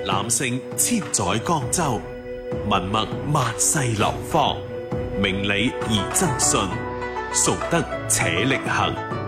攬勝千載江州，文墨萬世流芳。明理而爭信，崇德且力行。